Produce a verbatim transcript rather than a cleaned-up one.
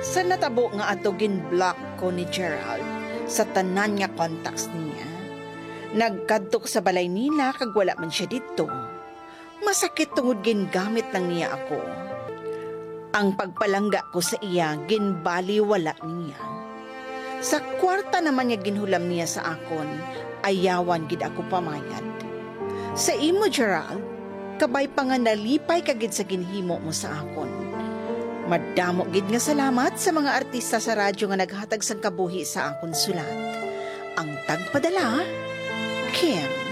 Sa natabo nga ato gin-block ko ni Gerald sa tanan nga contacts niya. Nagkadtok sa balay nila kag wala man siya dito. Masakit tungod gingamit lang niya ako. Ang pagpalangga ko sa iya ginbaliwala niya. Sa kwarta naman niya ginhulam niya sa akon, ayawan gid ako pamayad. Sa imo Gerald, kabay pa nga nalipay kagid sa ginhimo mo sa akon. Madamo gid nga salamat sa mga artista sa radyo nga naghatag sang kabuhi sa akon sulat. Ang tagpadala, Kim.